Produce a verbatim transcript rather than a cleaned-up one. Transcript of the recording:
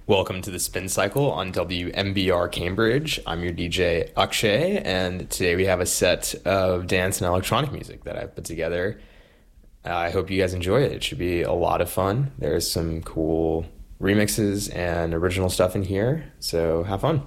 Welcome to the Spin Cycle on W M B R Cambridge. I'm your D J Akshay, and today we have a set of dance and electronic music that I've put together. I hope you guys enjoy it. It should be a lot of fun. There's some cool remixes and original stuff in here, so have fun.